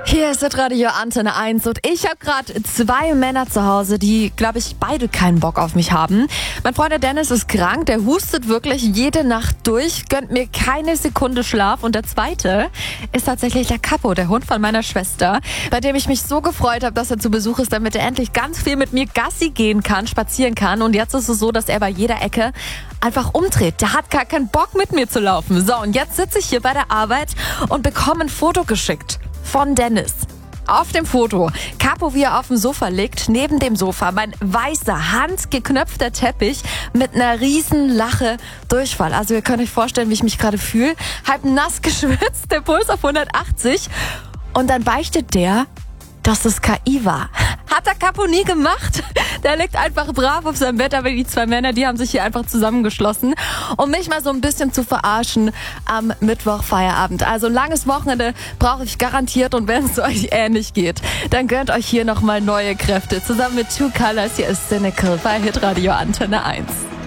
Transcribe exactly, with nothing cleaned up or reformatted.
Hier ist das Radio Antenne eins und ich habe gerade zwei Männer zu Hause, die, glaube ich, beide keinen Bock auf mich haben. Mein Freund der Dennis ist krank, der hustet wirklich jede Nacht durch, gönnt mir keine Sekunde Schlaf. Und der zweite ist tatsächlich der Capo, der Hund von meiner Schwester, bei dem ich mich so gefreut habe, dass er zu Besuch ist, damit er endlich ganz viel mit mir Gassi gehen kann, spazieren kann. Und jetzt ist es so, dass er bei jeder Ecke einfach umdreht. Der hat gar keinen Bock, mit mir zu laufen. So, und jetzt sitze ich hier bei der Arbeit und bekomme ein Foto geschickt von Dennis. Auf dem Foto, Capo, wie er auf dem Sofa liegt, neben dem Sofa mein weißer, handgeknöpfter Teppich mit einer riesen Lache Durchfall. Also ihr könnt euch vorstellen, wie ich mich gerade fühle. Halb nass geschwitzt, der Puls auf hundertachtzig. Und dann beichtet der, dass es K I war. Hat der Capo nie gemacht. Der liegt einfach brav auf seinem Bett, aber die zwei Männer, die haben sich hier einfach zusammengeschlossen, um mich mal so ein bisschen zu verarschen am Mittwoch Feierabend. Also ein langes Wochenende brauche ich garantiert, und wenn es euch ähnlich geht, dann gönnt euch hier nochmal neue Kräfte. Zusammen mit Two Colors, hier ist Cynical bei Hitradio Antenne eins.